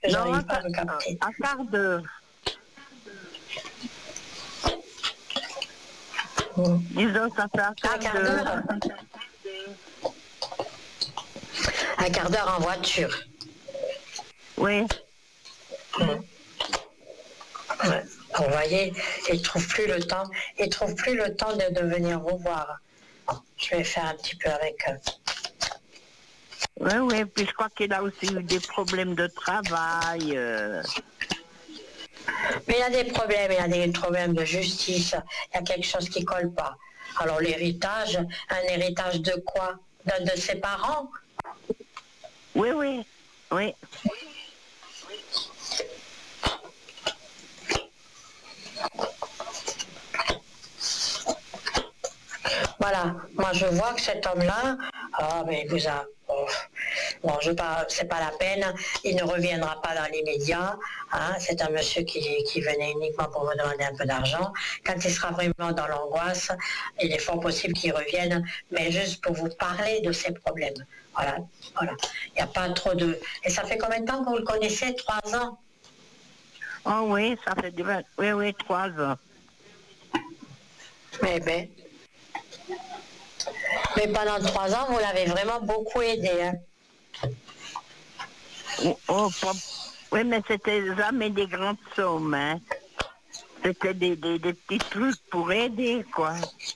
Je Non, n'arrive pas à me capter. un quart d'heure. Disons, ça fait un Un quart quart d'heure. d'heure. Un quart d'heure en voiture. Oui. Ouais. Vous voyez, il ne trouve plus le temps. Il trouve plus le temps de venir vous voir. Je vais faire un petit peu avec. Oui, oui. Puis je crois qu'il a aussi eu des problèmes de travail. Mais il y a des problèmes, il y a des problèmes de justice. Il y a quelque chose qui colle pas. Alors l'héritage, un héritage de quoi? De ses parents? Oui, oui, oui. Voilà, moi je vois que cet homme-là, mais il vous a... Bon, c'est pas la peine, il ne reviendra pas dans l'immédiat. Hein, c'est un monsieur qui venait uniquement pour vous demander un peu d'argent. Quand il sera vraiment dans l'angoisse, il est fort possible qu'il revienne, mais juste pour vous parler de ses problèmes. Voilà, voilà. Il n'y a pas trop de... Et ça fait combien de temps que vous le connaissez? 3 ans? Oh oui, ça fait oui, oui, 3 ans. Mais ben... Mais pendant 3 ans, vous l'avez vraiment beaucoup aidé. Hein. Oui, mais c'était jamais des grandes sommes. Hein. C'était des petits trucs pour aider, quoi.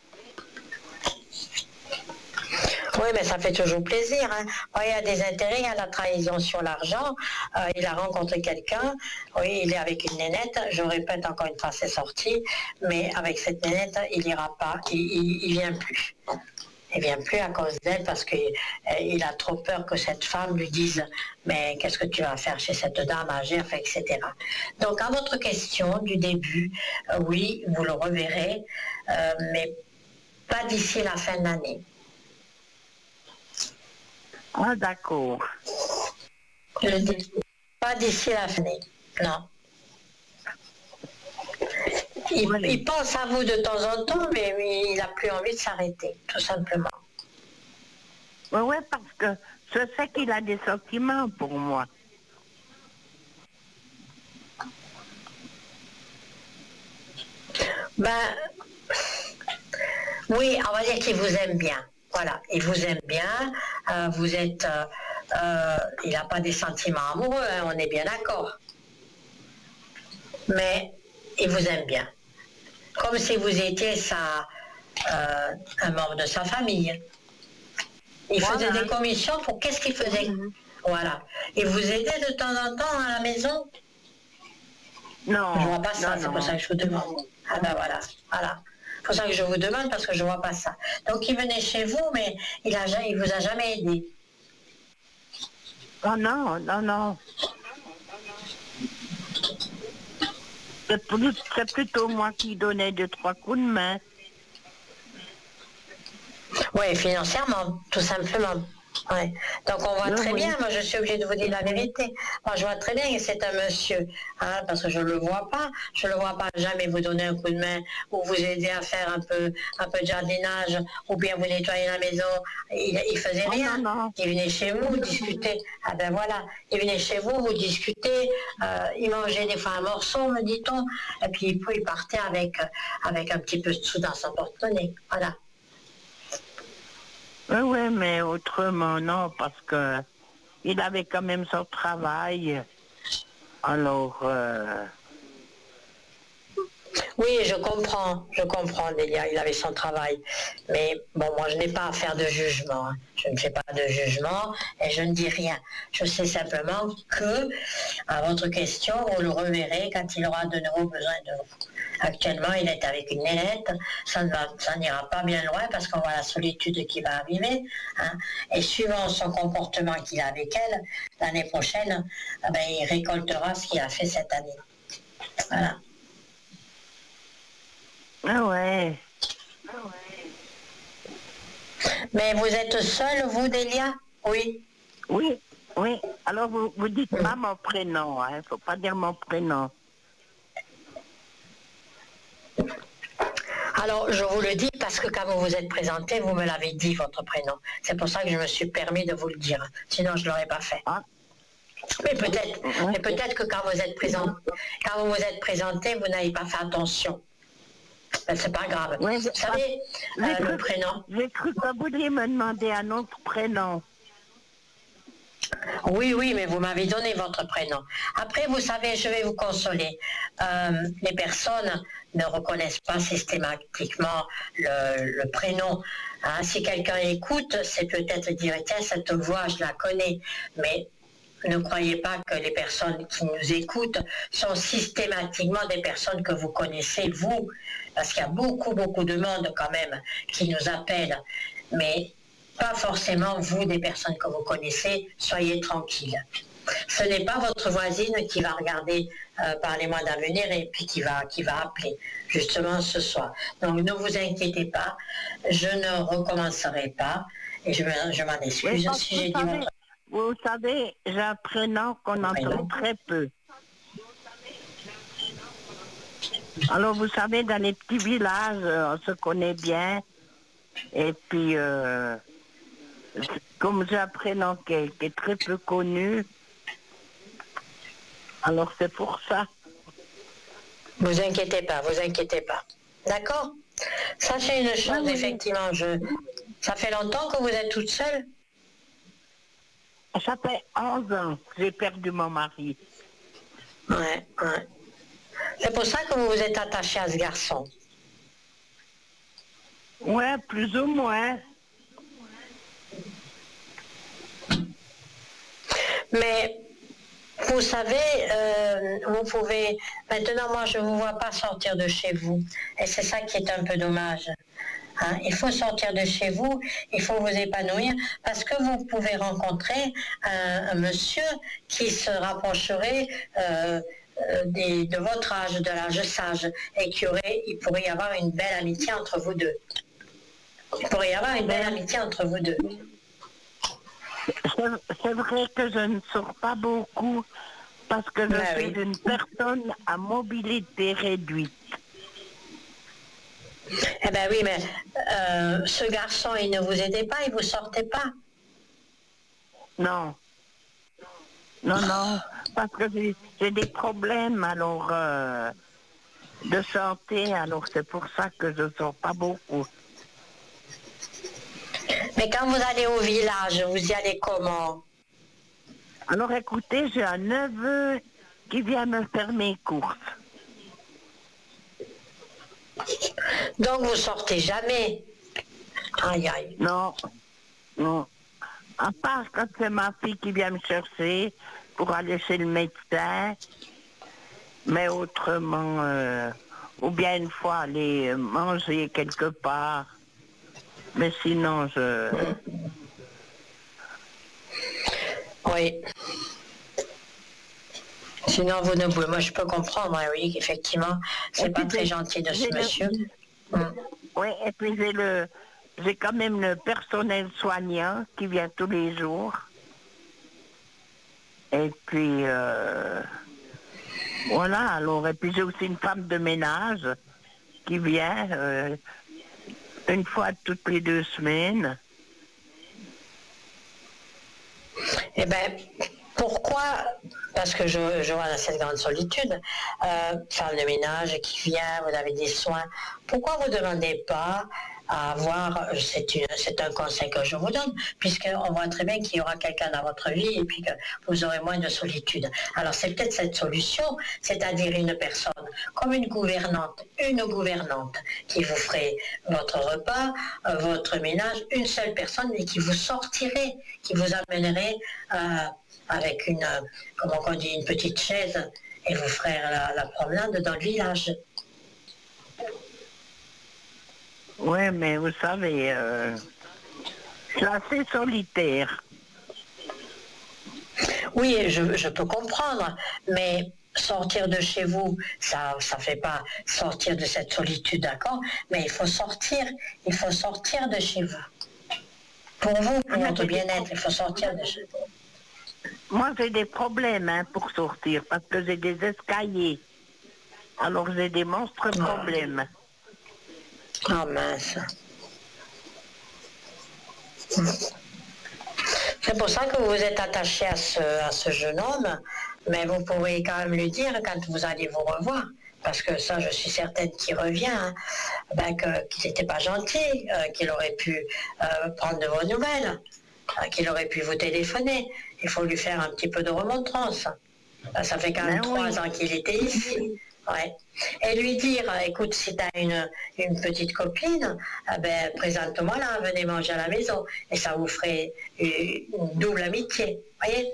Oui, mais ça fait toujours plaisir. Hein. Oui, il y a des intérêts, il y a la trahison sur l'argent. Il a rencontré quelqu'un. Oui, il est avec une nénette. Je répète encore une fois, c'est sorti. Mais avec cette nénette, il n'ira pas. Il vient plus. Il vient plus à cause d'elle parce qu'il a trop peur que cette femme lui dise mais qu'est-ce que tu vas faire chez cette dame âgée, enfin, etc. Donc à votre question du début, oui, vous le reverrez, mais pas d'ici la fin de l'année. Ah, d'accord. Je dis pas d'ici la fin de l'année, non. Il pense à vous de temps en temps, mais il n'a plus envie de s'arrêter, tout simplement. Oui, ouais, parce que je sais qu'il a des sentiments pour moi. Ben, oui, on va dire qu'il vous aime bien. Voilà, il vous aime bien. Vous êtes, il n'a pas des sentiments amoureux, hein, on est bien d'accord. Mais il vous aime bien. Comme si vous étiez un membre de sa famille. Il faisait des commissions pour qu'est-ce qu'il faisait? Voilà. Il vous aidait de temps en temps à la maison? Non. Je vois pas ça, non, c'est pour ça que je vous demande. Ah ben voilà, voilà. C'est pour ça que je vous demande parce que je vois pas ça. Donc il venait chez vous, mais il vous a jamais aidé. Oh non, non, non. C'est plutôt moi qui donnais 2-3 coups de main. Oui, financièrement, tout simplement. Ouais. Donc on voit très bien, moi je suis obligée de vous dire la vérité. Moi je vois très bien que c'est un monsieur, hein, parce que je ne le vois pas, jamais vous donner un coup de main ou vous aider à faire un peu de jardinage ou bien vous nettoyer la maison. Il faisait rien. Non. Il venait chez vous, discuter. Ah ben voilà, il venait chez vous, vous discutez, il mangeait des fois un morceau, me dit-on, et puis il partait avec un petit peu de sous dans son porte-monnaie. Voilà. Oui, mais autrement, non, parce que il avait quand même son travail. Alors... Oui, je comprends, Delia, il avait son travail. Mais bon, moi, je n'ai pas à faire de jugement. Hein. Je ne fais pas de jugement et je ne dis rien. Je sais simplement que, à votre question, vous le reverrez quand il aura de nouveau besoin de vous. Actuellement, il est avec une nénette. Ça n'ira pas bien loin parce qu'on voit la solitude qui va arriver. Hein. Et suivant son comportement qu'il a avec elle, l'année prochaine, il récoltera ce qu'il a fait cette année. Voilà. Ah ouais. Mais vous êtes seule, vous, Delia? Oui. Oui. Alors, vous dites pas mon prénom, hein. Faut pas dire mon prénom. Alors, je vous le dis parce que quand vous vous êtes présenté, vous me l'avez dit, votre prénom. C'est pour ça que je me suis permis de vous le dire. Sinon, je ne l'aurais pas fait. Ah, Mais peut-être que quand vous vous êtes présenté, vous n'avez pas fait attention. Ben, c'est pas grave. Ouais, Vous savez, le prénom. J'ai cru que vous vouliez me demander un autre prénom. Oui, oui, mais vous m'avez donné votre prénom. Après, vous savez, je vais vous consoler. Les personnes ne reconnaissent pas systématiquement le prénom. Hein, si quelqu'un écoute, c'est peut-être dire, tiens, cette voix, je la connais. Mais ne croyez pas que les personnes qui nous écoutent sont systématiquement des personnes que vous connaissez, vous. Parce qu'il y a beaucoup, beaucoup de monde quand même qui nous appelle. Mais pas forcément vous, des personnes que vous connaissez, soyez tranquille. Ce n'est pas votre voisine qui va regarder Parlez-moi d'avenir et puis qui va appeler justement ce soir. Donc ne vous inquiétez pas, je ne recommencerai pas et je m'en excuse si j'ai dit votre... Vous savez, j'ai un prénom qu'on entend très peu. Alors vous savez, dans les petits villages, on se connaît bien et puis... comme j'ai un prénom qui est très peu connu, alors c'est pour ça. Vous inquiétez pas, vous inquiétez pas. D'accord? Sachez une chose, effectivement, ça fait longtemps que vous êtes toute seule? Ça fait 11 ans que j'ai perdu mon mari. Ouais. C'est pour ça que vous vous êtes attachée à ce garçon? Ouais, plus ou moins. Mais vous savez, vous pouvez... Maintenant, moi, je ne vous vois pas sortir de chez vous. Et c'est ça qui est un peu dommage. Hein? Il faut sortir de chez vous, il faut vous épanouir, parce que vous pouvez rencontrer un monsieur qui se rapprocherait de votre âge, de l'âge sage, et il pourrait y avoir une belle amitié entre vous deux. Il pourrait y avoir une belle amitié entre vous deux. C'est vrai que je ne sors pas beaucoup parce que je suis une personne à mobilité réduite. Eh bien oui, mais ce garçon, il ne vous aidait pas, il ne vous sortait pas? Non, parce que j'ai des problèmes alors de santé, alors c'est pour ça que je ne sors pas beaucoup. Mais quand vous allez au village, vous y allez comment? Alors écoutez, j'ai un neveu qui vient me faire mes courses. Donc vous sortez jamais? Aïe, aïe. Non. À part quand c'est ma fille qui vient me chercher pour aller chez le médecin, mais autrement, ou bien une fois aller manger quelque part. Mais sinon, Oui. Sinon, vous ne pouvez... Moi, je peux comprendre, oui, effectivement. C'est pas très gentil de ce monsieur. Oui, et puis j'ai quand même le personnel soignant qui vient tous les jours. Et puis, voilà, alors, et puis j'ai aussi une femme de ménage qui vient une fois toutes les 2 semaines. Eh bien, pourquoi? Parce que je vois dans cette grande solitude, femme de ménage qui vient, vous avez des soins, pourquoi vous ne demandez pas à avoir, c'est un conseil que je vous donne, puisqu'on voit très bien qu'il y aura quelqu'un dans votre vie et puis que vous aurez moins de solitude. Alors c'est peut-être cette solution, c'est-à-dire une personne comme une gouvernante qui vous ferait votre repas, votre ménage, une seule personne, mais qui vous sortirait, qui vous amènerait avec comment on dit, une petite chaise et vous ferait la promenade dans le village. Oui, mais vous savez, je suis assez solitaire. Oui, je peux comprendre, mais sortir de chez vous, ça fait pas sortir de cette solitude, d'accord? Mais il faut sortir de chez vous. Pour vous, pour votre bien-être, il faut sortir de chez vous. Moi, j'ai des problèmes pour sortir, parce que j'ai des escaliers. Alors, j'ai des monstres problèmes. Oh mince. C'est pour ça que vous êtes attaché à ce jeune homme, mais vous pourrez quand même lui dire quand vous allez vous revoir, parce que ça, je suis certaine qu'il revient, hein, qu'il n'était pas gentil, qu'il aurait pu prendre de vos nouvelles, qu'il aurait pu vous téléphoner. Il faut lui faire un petit peu de remontrance. Ça fait quand même 3 ans qu'il était ici. Ouais. Et lui dire, écoute, si tu as une petite copine, présente-moi là, venez manger à la maison. Et ça vous ferait une double amitié. Voyez?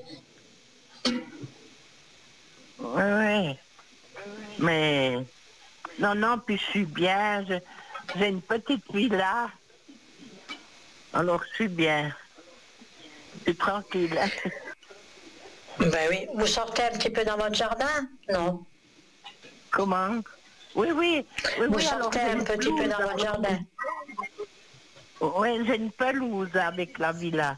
Oui. Mais non, puis je suis bien. J'ai une petite villa. Alors je suis bien. Je suis tranquille. Ben oui. Vous sortez un petit peu dans votre jardin? Non. Comment? Oui. Vous sortez alors, un petit peu dans votre jardin? Oui, j'ai une pelouse avec la villa.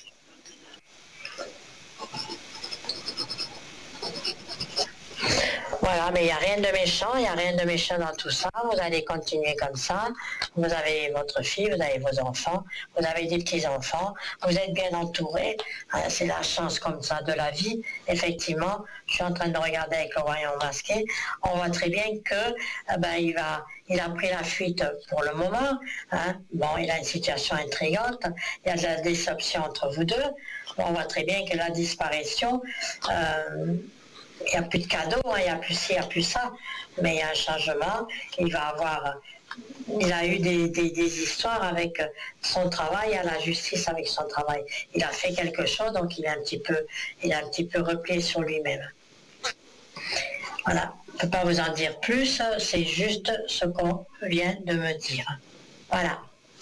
Voilà, mais il n'y a rien de méchant dans tout ça. Vous allez continuer comme ça. Vous avez votre fille, vous avez vos enfants, vous avez des petits-enfants, vous êtes bien entourés. C'est la chance comme ça de la vie. Effectivement, je suis en train de regarder avec le royaume masqué. On voit très bien que il a pris la fuite pour le moment. Hein. Bon, il a une situation intrigante. Il y a de la déception entre vous deux. On voit très bien que la disparition... il n'y a plus de cadeaux, hein, il n'y a plus ci, il n'y a plus ça, mais il y a un changement. Il a eu des histoires avec son travail, à la justice avec son travail. Il a fait quelque chose, donc il est un petit peu replié sur lui-même. Voilà, je ne peux pas vous en dire plus, c'est juste ce qu'on vient de me dire. Voilà.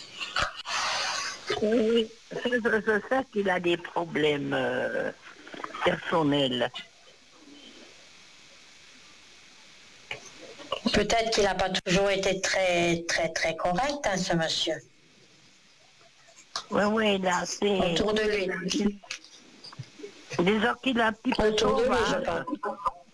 Oui, je sais qu'il a des problèmes personnels. Peut-être qu'il n'a pas toujours été très, très, très correct, hein, ce monsieur. Oui, là, c'est... Autour de lui. Disons qu'il a un petit peu Autour de lui, je sauvage. pense.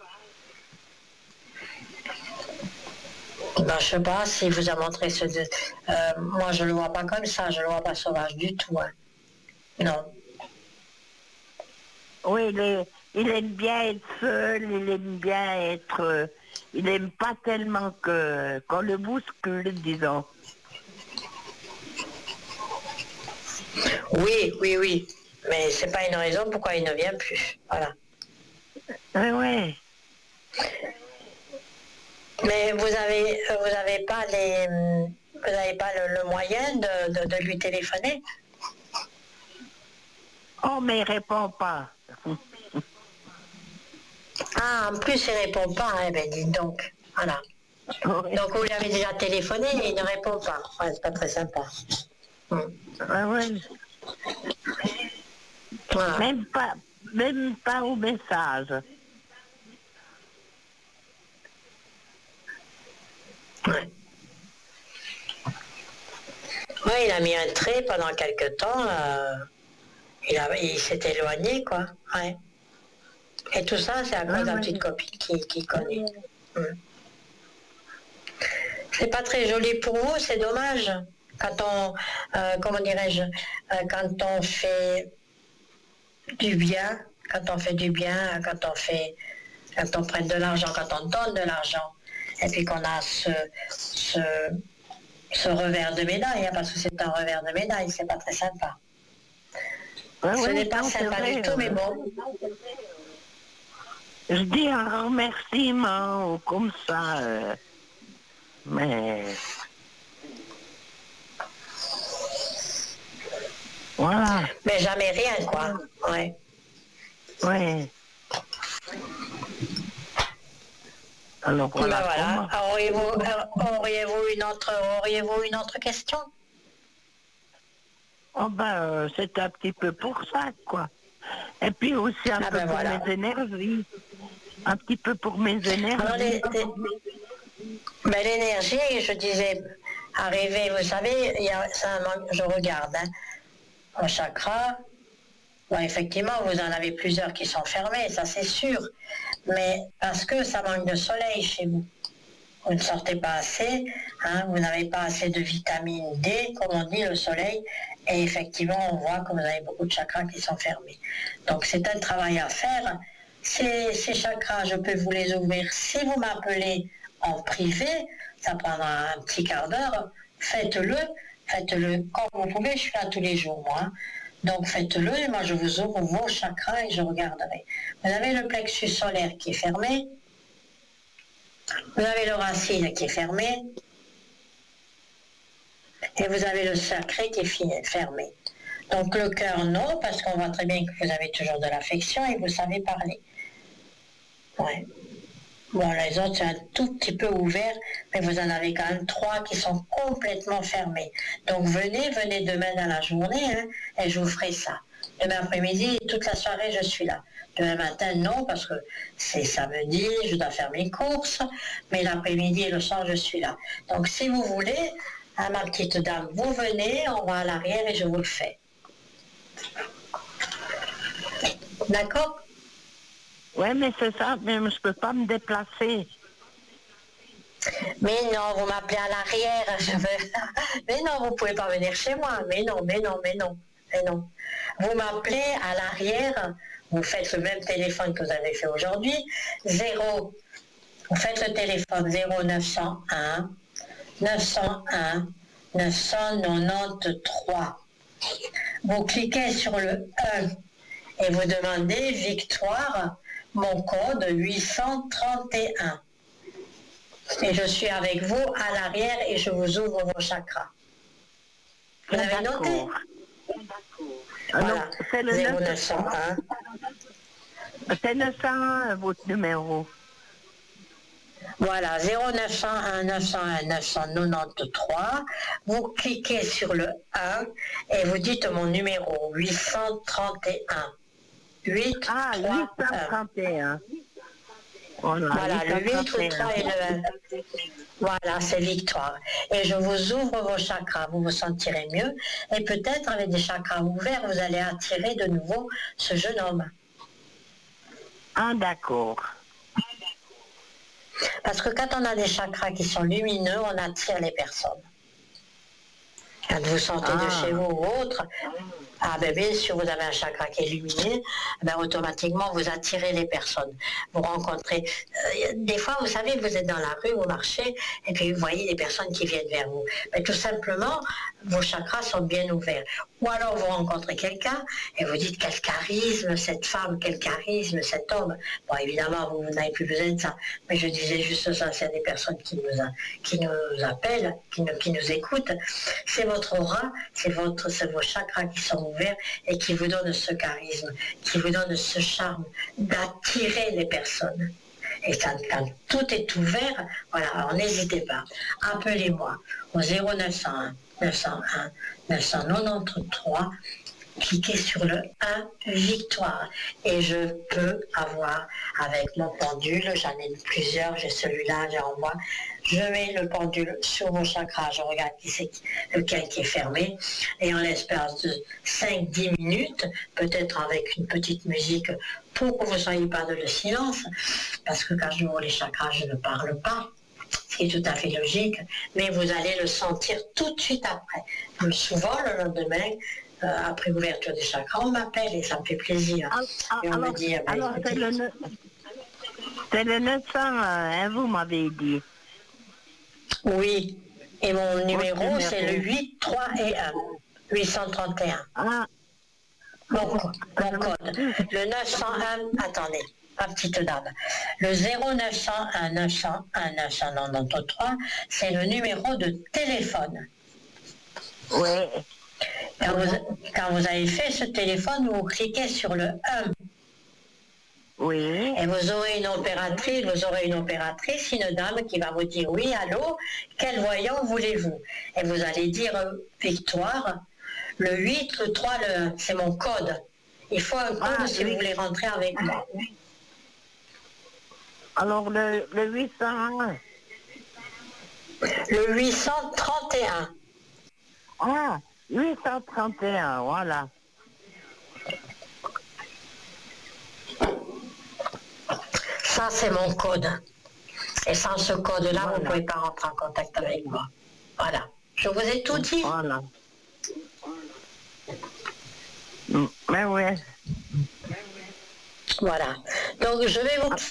Ben, je sais pas s'il vous a montré moi, je le vois pas comme ça, je le vois pas sauvage du tout. Hein. Non. Oui, il aime bien être seul, il aime bien être... il n'aime pas tellement qu'on le bouscule, disons. Oui. Mais c'est pas une raison pourquoi il ne vient plus. Voilà. Oui. Mais vous avez pas le moyen de lui téléphoner? Oh, mais il répond pas. Ah, en plus, il répond pas, hein, ben dites donc. Voilà. Oui. Donc vous lui avez déjà téléphoné et il ne répond pas. Ouais, c'est pas très sympa. Oui. Voilà. Même pas au message. Ouais. Ouais, il a mis un trait pendant quelque temps. Il s'est éloigné, quoi. Ouais. Et tout ça, c'est à cause de la petite copine qui connaît. C'est pas très joli pour vous, c'est dommage. Quand on, comment dirais-je, quand on fait du bien, quand on prête de l'argent, quand on donne de l'argent, et puis qu'on a ce revers de médaille, hein, parce que c'est un revers de médaille, c'est pas très sympa. Ce n'est pas sympa du tout, mais bon. Je dis un remerciement ou comme ça, mais... Voilà. Mais jamais rien, quoi. Ouais. Oui. Alors voilà. Ben voilà. Auriez-vous une autre question? Oh ben, c'est un petit peu pour ça, quoi. Et puis aussi un peu pour mes énergies. Un petit peu pour mes énergies. Alors, l'énergie, je disais, arriver, vous savez, c'est un manque, je regarde, hein, un chakra. Bon, effectivement, vous en avez plusieurs qui sont fermés, ça c'est sûr. Mais parce que ça manque de soleil chez vous. Vous ne sortez pas assez, hein, vous n'avez pas assez de vitamine D, comme on dit, le soleil Et effectivement, on voit que vous avez beaucoup de chakras qui sont fermés. Donc c'est un travail à faire. Ces chakras, je peux vous les ouvrir si vous m'appelez en privé. Ça prendra un petit quart d'heure. Faites-le quand vous pouvez. Je suis là tous les jours, moi. Donc faites-le et moi je vous ouvre vos chakras et je regarderai. Vous avez le plexus solaire qui est fermé. Vous avez le racine qui est fermé. Et vous avez le sacré qui est fermé. Donc le cœur, non, parce qu'on voit très bien que vous avez toujours de l'affection et vous savez parler. Ouais. Bon, les autres, c'est un tout petit peu ouvert, mais vous en avez quand même 3 qui sont complètement fermés. Donc venez demain dans la journée, hein, et je vous ferai ça. Demain après-midi, toute la soirée, je suis là. Demain matin, non, parce que c'est samedi, je dois faire mes courses, mais l'après-midi et le soir, je suis là. Donc si vous voulez, hein, ma petite dame, vous venez, on va à l'arrière et je vous le fais. D'accord ? Oui, mais c'est ça, mais je ne peux pas me déplacer. Mais non, vous m'appelez à l'arrière. Mais non, vous ne pouvez pas venir chez moi. Mais non. Vous m'appelez à l'arrière, vous faites le même téléphone que vous avez fait aujourd'hui. Vous faites le téléphone 0901 901 993. Vous cliquez sur le 1 et vous demandez Victoire, mon code 831. Et je suis avec vous à l'arrière et je vous ouvre vos chakras. Vous avez noté? Voilà, c'est le 0901. C'est 901 votre numéro. Voilà, 0901 901 993. Vous cliquez sur le 1 et vous dites mon numéro 831. 831. Voilà, le 8, le 3 et le 1. Voilà, c'est Victoire. Et je vous ouvre vos chakras, vous vous sentirez mieux. Et peut-être avec des chakras ouverts, vous allez attirer de nouveau ce jeune homme. Ah, d'accord. Parce que quand on a des chakras qui sont lumineux, on attire les personnes. Quand vous sortez de chez vous ou autre, bien sûr, vous avez un chakra qui est lumineux, automatiquement, vous attirez les personnes. Vous rencontrez... des fois, vous savez, vous êtes dans la rue, vous marchez, et puis vous voyez des personnes qui viennent vers vous. Mais tout simplement, vos chakras sont bien ouverts. Ou alors, vous rencontrez quelqu'un, et vous dites, quel charisme, cette femme, quel charisme, cet homme. Bon, évidemment, vous n'avez plus besoin de ça. Mais je disais juste ça, c'est des personnes qui nous appellent, qui nous écoutent. C'est votre aura, c'est vos chakras qui sont ouverts et qui vous donnent ce charisme, qui vous donnent ce charme d'attirer les personnes. Et quand tout est ouvert, voilà, alors n'hésitez pas, appelez-moi au 0901 901 993, cliquez sur le 1 Victoire et je peux avoir avec mon pendule, j'en ai plusieurs, j'ai celui-là, j'ai en moi, je mets le pendule sur vos chakras, je regarde lequel qui est fermé et en l'espace de 5-10 minutes, peut-être avec une petite musique pour que vous ne soyez pas dans le silence, parce que quand j'ouvre les chakras, je ne parle pas. Ce qui est tout à fait logique, mais vous allez le sentir tout de suite après. Souvent, le lendemain, après l'ouverture des chakras, on m'appelle et ça me fait plaisir. Et on me dit, alors c'est le 900, hein, vous m'avez dit. Oui, et mon numéro, c'est le 8, 3 et 1, 831. Ah. Mon code. Le 901, attendez. Ma petite dame. Le 0901 901 993, c'est le numéro de téléphone. Oui. Quand vous avez fait ce téléphone, vous cliquez sur le 1. Oui. Et vous aurez une opératrice, une dame qui va vous dire oui, allô, quel voyant voulez-vous? Et vous allez dire Victoire, le 8, le 3, le 1, c'est mon code. Il faut un code si vous voulez rentrer avec moi. Alors le 801. Le 831. Ah, 831, voilà. Ça, c'est mon code. Et sans ce code-là, vous ne pouvez pas rentrer en contact avec moi. Voilà. Je vous ai tout dit. Voilà. Mais ouais. Voilà. Donc je vais vous